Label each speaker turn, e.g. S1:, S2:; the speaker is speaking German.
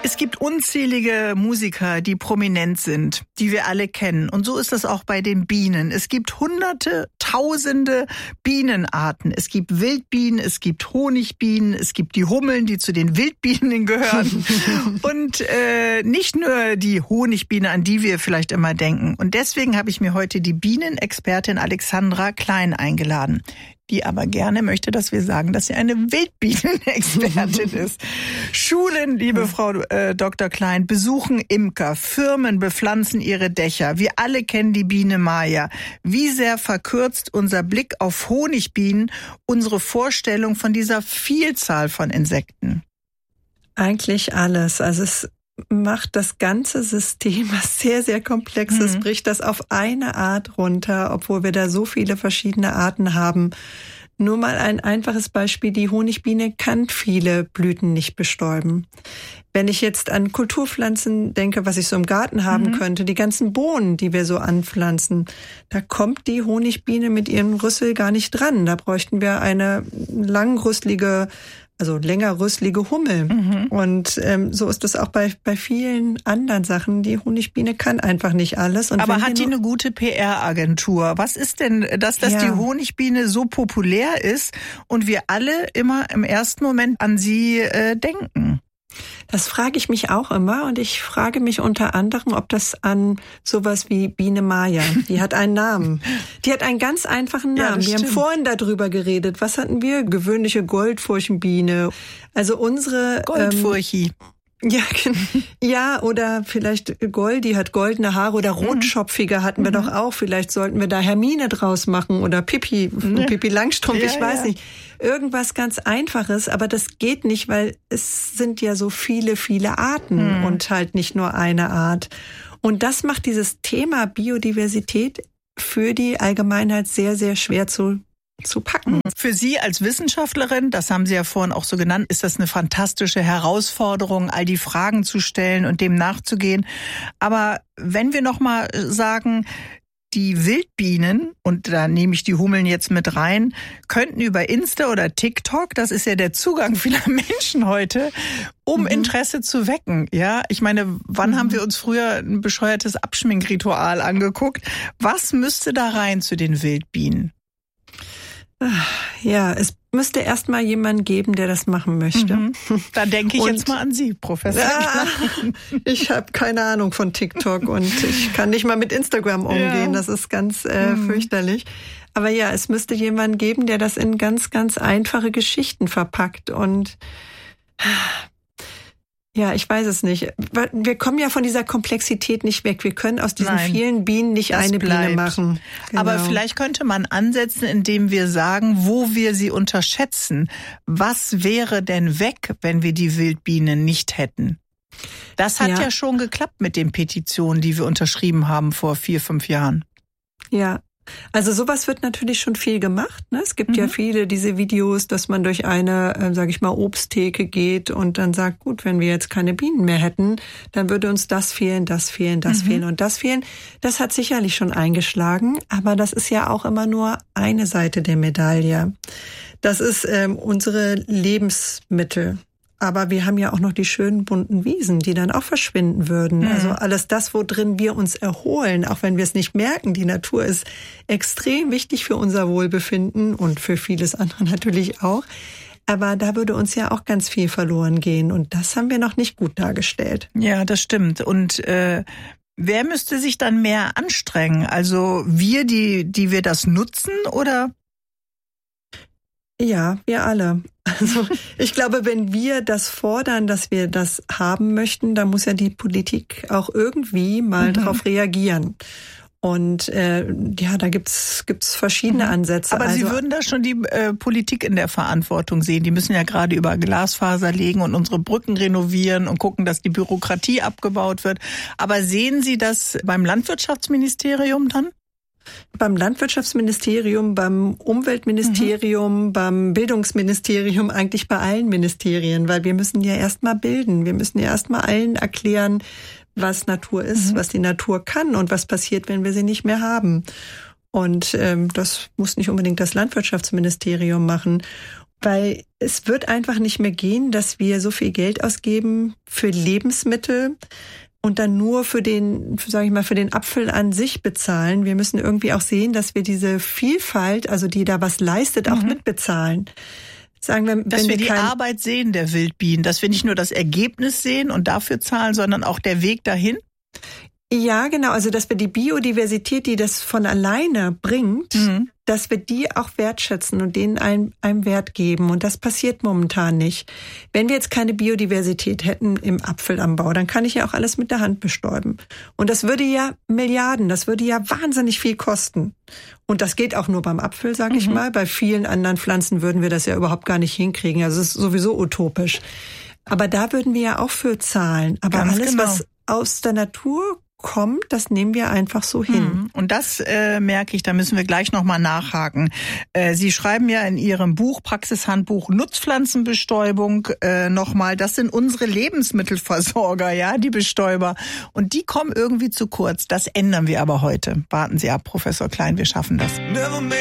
S1: Es gibt unzählige Musiker, die prominent sind, die wir alle kennen. Und so ist das auch bei den Bienen. Es gibt hunderte, tausende Bienenarten. Es gibt Wildbienen, es gibt Honigbienen, es gibt die Hummeln, die zu den Wildbienen gehören. Und nicht nur die Honigbiene, an die wir vielleicht immer denken. Und deswegen habe ich mir heute die Bienenexpertin Alexandra Klein eingeladen, die aber gerne möchte, dass wir sagen, dass sie eine Wildbienenexpertin ist. Schulen, liebe Frau Dr. Klein, besuchen Imker, Firmen bepflanzen ihre Dächer. Wir alle kennen die Biene Maya. Wie sehr verkürzt unser Blick auf Honigbienen unsere Vorstellung von dieser Vielzahl von Insekten?
S2: Eigentlich alles. Also es macht das ganze System, was sehr, sehr komplex ist, bricht das auf eine Art runter, obwohl wir da so viele verschiedene Arten haben. Nur mal ein einfaches Beispiel, die Honigbiene kann viele Blüten nicht bestäuben. Wenn ich jetzt an Kulturpflanzen denke, was ich so im Garten haben könnte, die ganzen Bohnen, die wir so anpflanzen, da kommt die Honigbiene mit ihrem Rüssel gar nicht dran. Da bräuchten wir eine langrüsselige, also längerrüsselige Hummel. Und so ist das auch bei vielen anderen Sachen. Die Honigbiene kann einfach nicht alles. Und
S1: aber hat die eine gute PR-Agentur? Was ist denn, dass die Honigbiene so populär ist und wir alle immer im ersten Moment an sie denken?
S2: Das frage ich mich auch immer und ich frage mich unter anderem, ob das an sowas wie Biene Maya, die hat einen Namen. Die hat einen ganz einfachen Namen. Wir haben vorhin darüber geredet. Was hatten wir? Gewöhnliche Goldfurchenbiene. Also unsere
S1: Goldfurchi.
S2: Ja, oder vielleicht Goldi hat goldene Haare oder rotschopfige hatten wir doch auch. Vielleicht sollten wir da Hermine draus machen oder Pippi Langstrumpf, ich weiß nicht. Irgendwas ganz Einfaches, aber das geht nicht, weil es sind ja so viele, viele Arten und halt nicht nur eine Art. Und das macht dieses Thema Biodiversität für die Allgemeinheit sehr, sehr schwer zu packen.
S1: Für Sie als Wissenschaftlerin, das haben Sie ja vorhin auch so genannt, ist das eine fantastische Herausforderung, all die Fragen zu stellen und dem nachzugehen. Aber wenn wir noch mal sagen, die Wildbienen, und da nehme ich die Hummeln jetzt mit rein, könnten über Insta oder TikTok, das ist ja der Zugang vieler Menschen heute, um Interesse zu wecken. Ja, ich meine, wann haben wir uns früher ein bescheuertes Abschminkritual angeguckt? Was müsste da rein zu den Wildbienen?
S2: Ja, es müsste erst mal jemanden geben, der das machen möchte.
S1: Da denke ich jetzt mal an Sie, Professor.
S2: Ich habe keine Ahnung von TikTok und ich kann nicht mal mit Instagram umgehen. Das ist ganz fürchterlich. Aber ja, es müsste jemanden geben, der das in ganz, ganz einfache Geschichten verpackt und ja, ich weiß es nicht. Wir kommen ja von dieser Komplexität nicht weg. Wir können aus diesen vielen Bienen nicht eine Biene machen.
S1: Genau. Aber vielleicht könnte man ansetzen, indem wir sagen, wo wir sie unterschätzen. Was wäre denn weg, wenn wir die Wildbienen nicht hätten? Das hat ja schon geklappt mit den Petitionen, die wir unterschrieben haben vor 4-5 Jahren.
S2: Ja. Also sowas wird natürlich schon viel gemacht. Ne? Es gibt ja viele diese Videos, dass man durch eine, sage ich mal, Obsttheke geht und dann sagt, gut, wenn wir jetzt keine Bienen mehr hätten, dann würde uns das fehlen, das fehlen, das fehlen und das fehlen. Das hat sicherlich schon eingeschlagen, aber das ist ja auch immer nur eine Seite der Medaille. Das ist unsere Lebensmittel. Aber wir haben ja auch noch die schönen bunten Wiesen, die dann auch verschwinden würden. Also alles das, wo drin wir uns erholen, auch wenn wir es nicht merken. Die Natur ist extrem wichtig für unser Wohlbefinden und für vieles andere natürlich auch. Aber da würde uns ja auch ganz viel verloren gehen. Und das haben wir noch nicht gut dargestellt.
S1: Ja, das stimmt. Und wer müsste sich dann mehr anstrengen? Also wir, die wir das nutzen, oder?
S2: Ja, wir alle. Also ich glaube, wenn wir das fordern, dass wir das haben möchten, dann muss ja die Politik auch irgendwie mal darauf reagieren. Und da gibt's verschiedene Ansätze.
S1: Aber Sie würden da schon die Politik in der Verantwortung sehen. Die müssen ja gerade über Glasfaser legen und unsere Brücken renovieren und gucken, dass die Bürokratie abgebaut wird. Aber sehen Sie das beim Landwirtschaftsministerium dann?
S2: Beim Landwirtschaftsministerium, beim Umweltministerium, beim Bildungsministerium, eigentlich bei allen Ministerien, weil wir müssen ja erstmal bilden. Wir müssen ja erstmal allen erklären, was Natur ist, was die Natur kann und was passiert, wenn wir sie nicht mehr haben. Und das muss nicht unbedingt das Landwirtschaftsministerium machen. Weil es wird einfach nicht mehr gehen, dass wir so viel Geld ausgeben für Lebensmittel und dann nur für den, sage ich mal, für den Apfel an sich bezahlen. Wir müssen irgendwie auch sehen, dass wir diese Vielfalt, also die da was leistet, auch mitbezahlen. Sagen wir,
S1: dass wir die Arbeit sehen der Wildbienen, dass wir nicht nur das Ergebnis sehen und dafür zahlen, sondern auch der Weg dahin?
S2: Ja, genau. Also, dass wir die Biodiversität, die das von alleine bringt, dass wir die auch wertschätzen und denen einen Wert geben. Und das passiert momentan nicht. Wenn wir jetzt keine Biodiversität hätten im Apfelanbau, dann kann ich ja auch alles mit der Hand bestäuben. Und das würde ja Milliarden, das würde ja wahnsinnig viel kosten. Und das geht auch nur beim Apfel, sage ich mal. Bei vielen anderen Pflanzen würden wir das ja überhaupt gar nicht hinkriegen. Also es ist sowieso utopisch. Aber da würden wir ja auch für zahlen. Aber
S1: Ganz
S2: alles,
S1: genau.
S2: was aus der Natur kommt, das nehmen wir einfach so hin.
S1: Und das merke ich, da müssen wir gleich nochmal nachhaken. Sie schreiben ja in Ihrem Buch, Praxishandbuch Nutzpflanzenbestäubung, nochmal, das sind unsere Lebensmittelversorger, ja, die Bestäuber. Und die kommen irgendwie zu kurz. Das ändern wir aber heute. Warten Sie ab, Professor Klein, wir schaffen das.